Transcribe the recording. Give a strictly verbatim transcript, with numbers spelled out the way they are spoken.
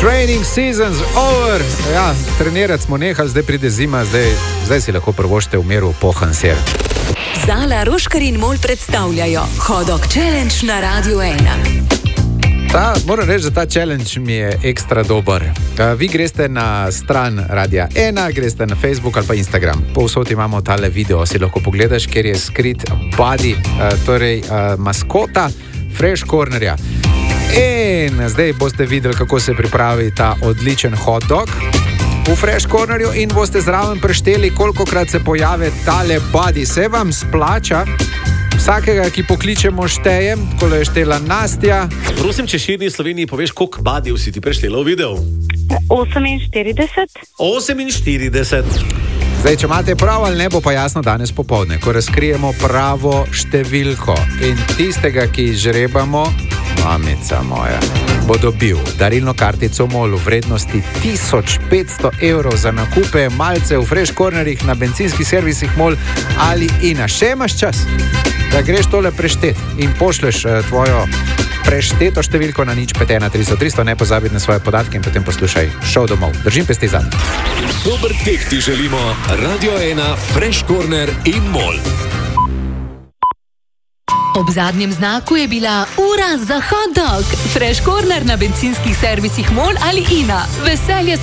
Training season's over. Ja, trenirati smo nehali, zdaj pride zima, zdaj, zdaj si lahko prvošte v miru pohan ser. Zala, Roškar in Mol predstavljajo Hot Dog Challenge na Radiu ena. Ta, moram reči, da ta challenge mi je ekstra dober. Uh, vi greste na stran Radia ena, greste na Facebook ali pa Instagram. Povsod imamo tale video, si lahko pogledaš, kjer je skrit buddy, uh, torej uh, maskota Fresh Cornerja. In zdaj boste videli, kako se pripravi ta odličen hot dog v Fresh Cornerju in boste zraven prešteli, kolikokrat se pojave tale buddy. Se vam splača? Vsakega, ki pokličemo, štejem, tako je štela Nastja. Prosim, če širi Sloveniji poveš, koliko badjev si ti preštela v video? oseminštirideset. oseminštirideset. Zdaj, če imate prav ali ne, bo pa jasno danes popoldne, ko razkrijemo pravo številko. In tistega, ki žrebamo, mamica moja, bo dobil darilno kartico MOL v vrednosti tisoč petsto evrov za nakupe malce v Fresh Cornerjih na bencinskih servisih MOL ali INA. Še imaš čas, da greš tole preštet in pošleš uh, tvojo prešteto številko na nič pet ena tristo tristo, ne pozabi na svoje podatke in potem poslušaj šov domov. Držim pesti zadnji. Dober tek ti želimo, Radio ena, Fresh Corner in MOL. Ob zadnjem znaku je bila ura za hot dog. Fresh Corner na bencinskih servisih MOL ali INA. Veselje se